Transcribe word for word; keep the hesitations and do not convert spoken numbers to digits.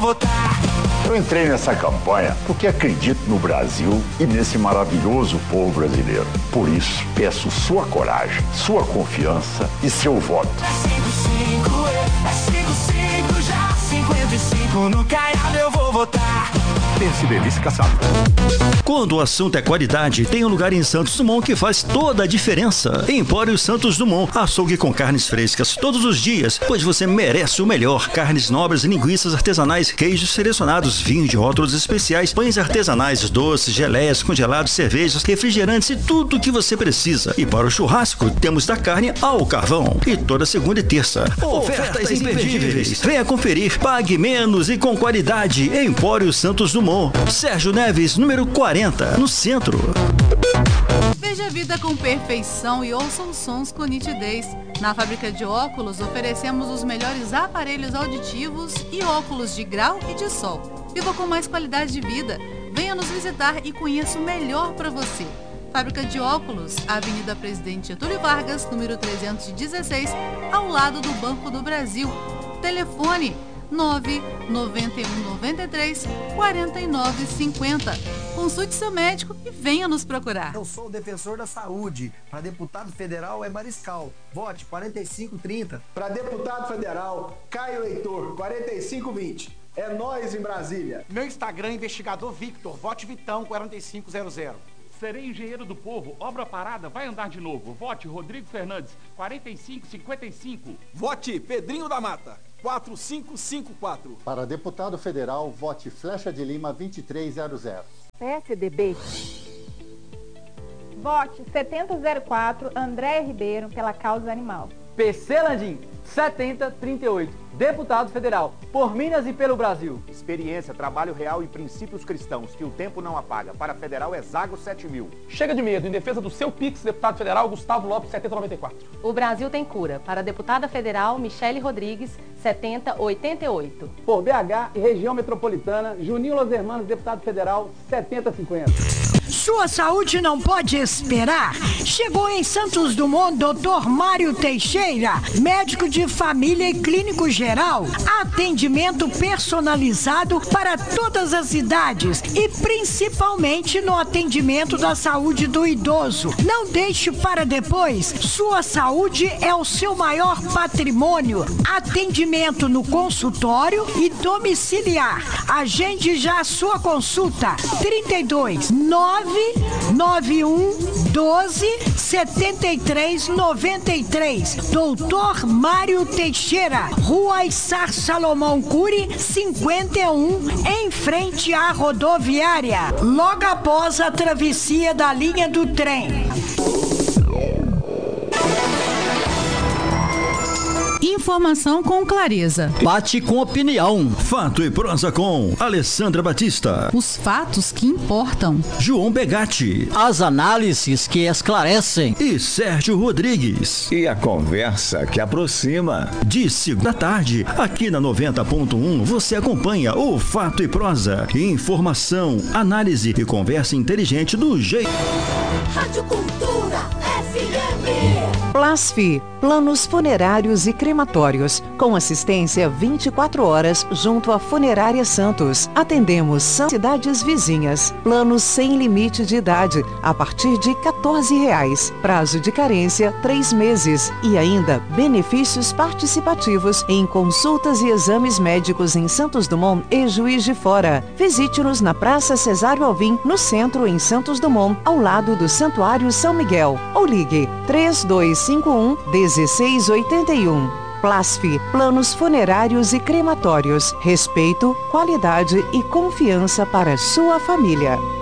votar. Eu entrei nessa campanha porque acredito no Brasil e nesse maravilhoso povo brasileiro. Por isso, peço sua coragem, sua confiança e seu voto. É cinco cinco, é cinco cinco, já cinquenta e cinco no Caiado eu vou votar. Pense Delícia Caçado. Quando o assunto é qualidade, tem um lugar em Santos Dumont que faz toda a diferença. Empório Santos Dumont, açougue com carnes frescas todos os dias, pois você merece o melhor. Carnes nobres, linguiças artesanais, queijos selecionados, vinhos de rótulos especiais, pães artesanais, doces, geleias, congelados, cervejas, refrigerantes e tudo o que você precisa. E para o churrasco, temos da carne ao carvão. E toda segunda e terça, ofertas, ofertas imperdíveis. Venha conferir, pague menos e com qualidade. Empório Santos Dumont. Sérgio Neves, número quarenta, no centro. Veja a vida com perfeição e ouça os sons com nitidez. Na Fábrica de Óculos, oferecemos os melhores aparelhos auditivos e óculos de grau e de sol. Viva com mais qualidade de vida. Venha nos visitar e conheça o melhor para você. Fábrica de Óculos, Avenida Presidente Getúlio Vargas, número trezentos e dezesseis, ao lado do Banco do Brasil. Telefone nove nove um nove três quatro nove cinco zero. Consulte seu médico e venha nos procurar. Eu sou o defensor da saúde. Para deputado federal é Mariscal. Vote quarenta e cinco trinta. Para deputado federal, Caio Heitor, quarenta e cinco vinte. É nós em Brasília. Meu Instagram, investigador Victor. Vote Vitão, quarenta e cinco zero zero. Serei engenheiro do povo, obra parada, vai andar de novo. Vote Rodrigo Fernandes, quarenta e cinco cinquenta e cinco. Vote Pedrinho da Mata, quatro cinco cinco quatro. Para deputado federal, vote Flecha de Lima, vinte e três zero zero. P S D B. Vote setenta zero quatro, André Ribeiro, pela causa animal. P C Landim, setenta trinta e oito. Deputado federal, por Minas e pelo Brasil. Experiência, trabalho real e princípios cristãos, que o tempo não apaga. Para federal é Zago sete mil. Chega de medo, em defesa do seu Pix, deputado federal Gustavo Lopes, setenta noventa e quatro. O Brasil tem cura. Para deputada federal Michele Rodrigues, setenta oitenta e oito. Por B H e região metropolitana, Juninho Los Hermanos, deputado federal, setenta cinquenta. Sua saúde não pode esperar. Chegou em Santos Dumont doutor Mário Teixeira, médico de família e clínico geral. Atendimento personalizado para todas as idades e principalmente no atendimento da saúde do idoso. Não deixe para depois. Sua saúde é o seu maior patrimônio. Atendimento no consultório e domiciliar. Agende já a sua consulta. trinta e dois, nove nove um, doze, setenta e três, noventa e três. doutor Mário Teixeira, Rua Issar Salomão Cury, cinquenta e um, em frente à rodoviária, logo após a travessia da linha do trem. Informação com clareza. Bate com opinião. Fato e prosa com Alessandra Batista. Os fatos que importam. João Begatti. As análises que esclarecem. E Sérgio Rodrigues. E a conversa que aproxima. De segunda tarde, aqui na noventa ponto um, você acompanha o Fato e Prosa. Informação, análise e conversa inteligente do jeito. Rádio Cultura F M. Plasfi, planos funerários e crematórios, com assistência vinte e quatro horas junto à Funerária Santos. Atendemos cidades vizinhas. Planos sem limite de idade, a partir de quatorze reais. Prazo de carência, três meses. E ainda, benefícios participativos em consultas e exames médicos em Santos Dumont e Juiz de Fora. Visite-nos na Praça Cesário Alvim, no centro, em Santos Dumont, ao lado do Santuário São Miguel. Ou ligue três dois cinco um, um seis oito um. Plasfi, planos funerários e crematórios. Respeito, qualidade e confiança para sua família.